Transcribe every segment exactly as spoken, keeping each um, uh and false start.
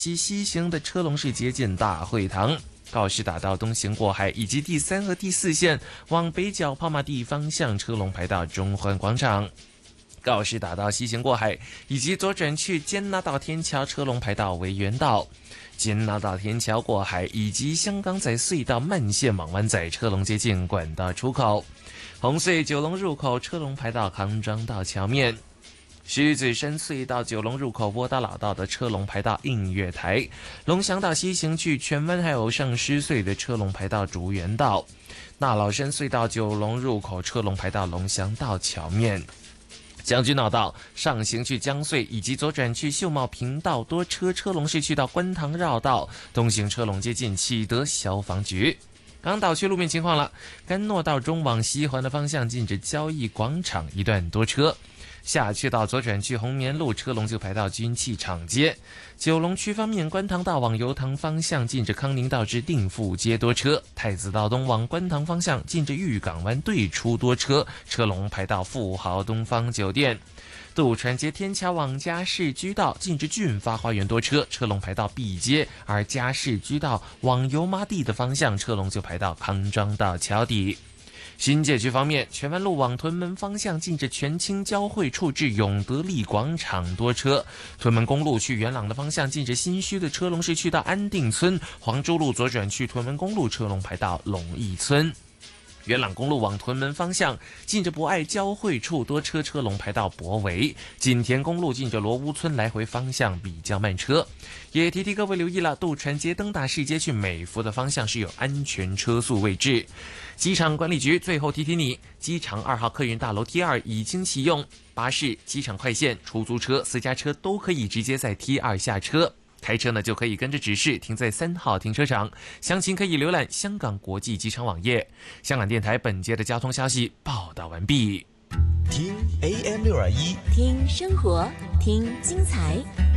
及西行的车龙是接近大会堂。告士打道东行过海，以及第三和第四线往北角跑马地方向车龙排到中环广场。告士打道西行过海，以及左转去坚拿道天桥车龙排到维园道。坚拿道天桥过海，以及香港仔隧道慢线往湾仔车龙接近管道出口。红隧九龙入口车龙排到康庄道桥面。狮子山隧道九龙入口窝打老道的车龙排到映月台，龙翔道西行去荃湾还有上狮隧的车龙排到竹园道，大老山隧道九龙入口车龙排到龙翔道桥面。将军澳道上行去江隧以及左转去秀茂坪道多车，车龙是去到观塘绕道，东行车龙接近启德消防局。港岛区路面情况了，甘诺道中往西环的方向禁止交易广场一段多车，下去到左转去红棉路车龙就排到军器厂街。九龙区方面，观塘道往油塘方向禁止康宁道至定富街多车，太子道东往观塘方向禁止裕港湾对出多车，车龙排到富豪东方酒店。渡船街天桥往嘉士居道禁止俊发花园多车，车龙排到碧街，而嘉士居道往油麻地的方向车龙就排到康庄道桥底。新界区方面，荃湾路往屯门方向禁止全清交汇处至永德利广场多车，屯门公路去元朗的方向禁止新墟的车龙是去到安定村，黄州路左转去屯门公路车龙排到龙义村。元朗公路往屯门方向禁止博爱交汇处多车，车龙排到博围。锦田公路禁止罗屋村来回方向比较慢车。也提提各位留意了，渡船街登打士街去美孚的方向是有安全车速位置。机场管理局最后提提你，机场二号客运大楼 T 二 已经启用，巴士、机场快线、出租车、私家车都可以直接在 T 二 下车。开车呢就可以跟着指示停在三号停车场，详情可以浏览香港国际机场网页。香港电台本节的交通消息报道完毕。 听 A M 六二一， 听生活，听精彩。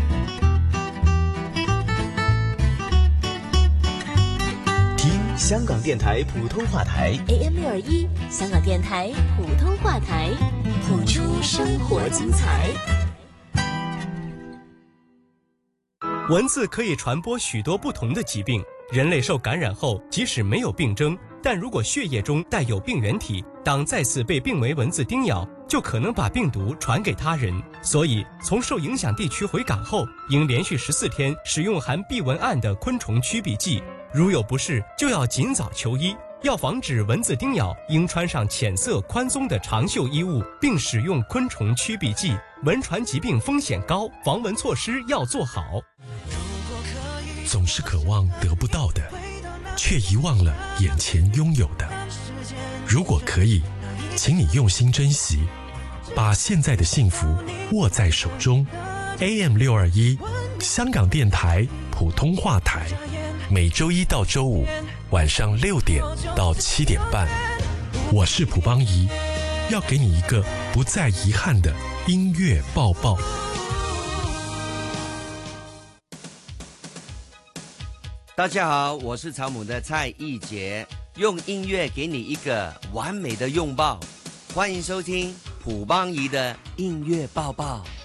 听香港电台普通话台 A M 六二一，香港电台普通话台，谱出生活精彩。 蚊子可以传播许多不同的疾病，人类受感染后，即使没有病征，但如果血液中带有病原体，当再次被病危蚊子叮咬，就可能把病毒传给他人。所以，从受影响地区回港后，应连续十四天使用含避蚊胺的昆虫驱避剂，如有不适，就要尽早求医。要防止蚊子叮咬，应穿上浅色宽松的长袖衣物，并使用昆虫驱避剂。蚊传疾病风险高，防蚊措施要做好。 总是渴望得不到的，却遗忘了眼前拥有的。如果可以，请你用心珍惜，把现在的幸福握在手中。A M 六二一，香港电台普通话台，每周一到周五晚上六点到七点半，我是蒲邦仪，要给你一个不再遗憾的音乐抱抱。 大家好，我是草蜢的蔡奕杰，用音乐给你一个完美的拥抱。欢迎收听蒲邦仪的音乐抱抱。